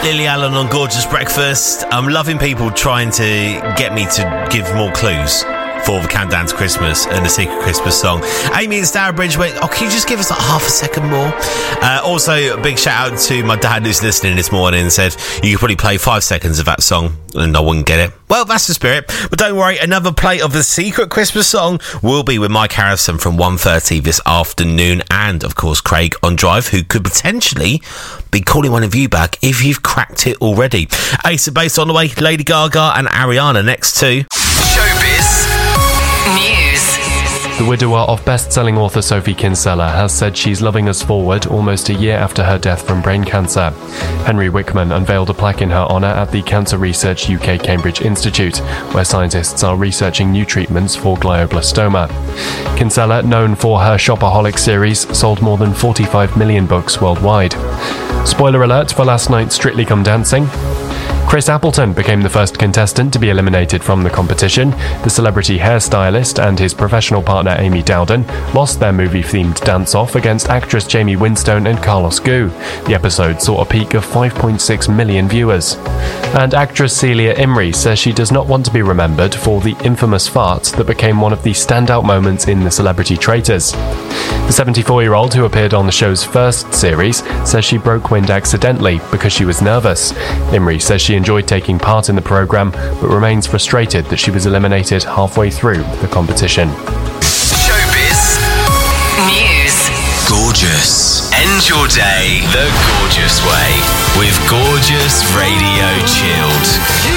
Lily Allen on Gorgeous Breakfast. I'm loving people trying to get me to give more clues for the Countdown to Christmas and the Secret Christmas song. Amy in Stourbridge went, can you just give us like half a second more? Also, a big shout out to my dad who's listening this morning and said, you could probably play 5 seconds of that song and I wouldn't get it. Well, that's the spirit. But don't worry, another plate of the Secret Christmas song will be with Mike Harrison from 1:30 this afternoon, and of course Craig on Drive, who could potentially be calling one of you back if you've cracked it already. Ace of Base on the way, Lady Gaga and Ariana next too. Showbiz News. The widower of best-selling author Sophie Kinsella has said she's loving us forward almost a year after her death from brain cancer. Henry Wickman unveiled a plaque in her honour at the Cancer Research UK Cambridge Institute, where scientists are researching new treatments for glioblastoma. Kinsella, known for her Shopaholic series, sold more than 45 million books worldwide. Spoiler alert for last night's Strictly Come Dancing. Chris Appleton became the first contestant to be eliminated from the competition. The celebrity hairstylist and his professional partner Amy Dowden lost their movie-themed dance-off against actress Jamie Winstone and Carlos Gu. The episode saw a peak of 5.6 million viewers. And actress Celia Imrie says she does not want to be remembered for the infamous fart that became one of the standout moments in The Celebrity Traitors. The 74-year-old who appeared on the show's first series says she broke wind accidentally because she was nervous. Imrie says she enjoyed taking part in the programme, but remains frustrated that she was eliminated halfway through the competition. Showbiz News. Gorgeous. End your day the gorgeous way with Gorgeous Radio Chilled.